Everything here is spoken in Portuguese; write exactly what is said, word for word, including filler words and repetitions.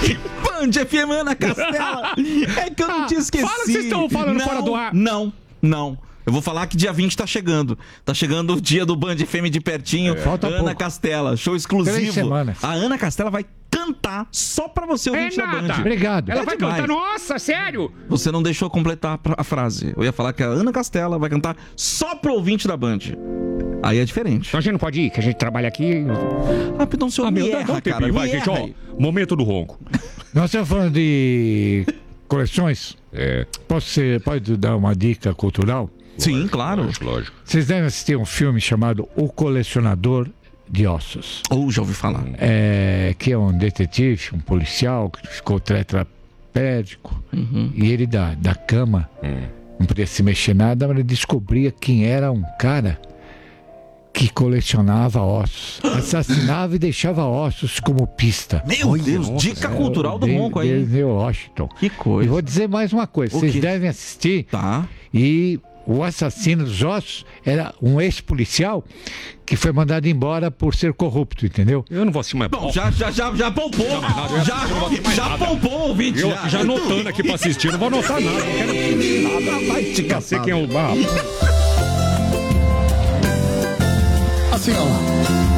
Band F M, Ana Castela. É que eu não tinha esquecido. Fala que vocês estão falando não, fora do ar. Não, não. Eu vou falar que dia vinte tá chegando. Tá chegando o dia do Band F M de pertinho. É. Falta Ana pouco. Castela, show exclusivo. Três semanas. A Ana Castela vai cantar só pra você, ouvinte da Band. Obrigado. Ela É vai demais. cantar, nossa, sério? Você não deixou completar a frase. Eu ia falar que a Ana Castela vai cantar só pro ouvinte da Band. Aí é diferente. Então a gente não pode ir, que a gente trabalha aqui. Rapidão, senhor, Ah, me meu, dá- erra, dá um cara. tempinho, vai, me gente, erra ó. aí. Momento do ronco. Nós estamos falando de coleções. É. Posso ser, pode dar uma dica cultural? Sim, claro. Lógico, lógico. Vocês devem assistir um filme chamado O Colecionador de Ossos. Ou já ouvi falar. É, que é um detetive, um policial que ficou tetraplégico. Uhum. E ele da, da cama, não podia se mexer nada, mas ele descobria quem era um cara que colecionava ossos. Assassinava e deixava ossos como pista. Meu Deus, dica cultural do Ronco aí. Denzel Washington. Que E coisa. vou dizer mais uma coisa. O Vocês quê? devem assistir. Tá. E o assassino dos ossos era um ex-policial que foi mandado embora por ser corrupto, entendeu? Eu não vou assistir mais. Bom, já, já, já, já poupou. Já, já poupou o ouvinte. Eu já, já anotando aqui pra assistir, não vou anotar nada. Não quero assistir nada. Vai te Já sei caçar. quem é o. Ah, Assim, ó.